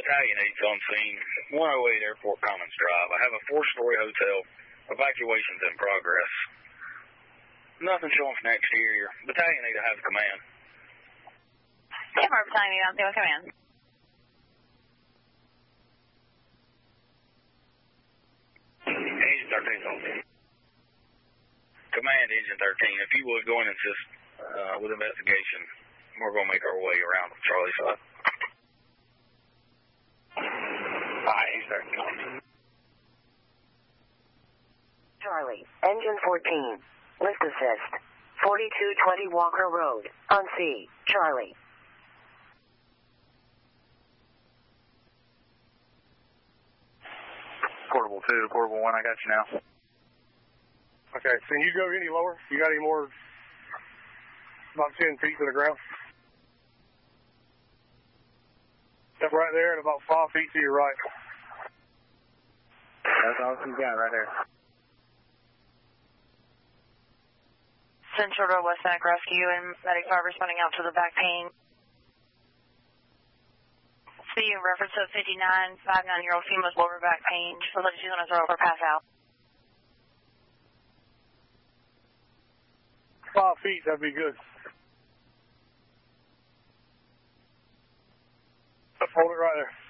battalion 8's on scene, 108 Airport Commons Drive. I have a 4-story hotel. Evacuation's in progress. Nothing showing from the exterior. Battalion 8 has command. Airport Battalion 8 on scene with command. Engine 13's on scene. Command Engine 13, if you would go in and assist with investigation, we're going to make our way around Charlie's side. Hi, Engine 13. Charlie, Engine 14, lift assist, 4220 Walker Road, on C, Charlie. Portable 2, Portable 1, I got you now. Okay, can you go any lower? You got any more? About 10 feet to the ground? Step right there and about 5 feet to your right. That's all you got right there. Central to West Mac Rescue and Medic 5 responding out to the back pain. Speed in reference to 59, 59-year-old female's lower back pain. She's going to throw up or pass out. 5 feet, that'd be good. Hold it right there.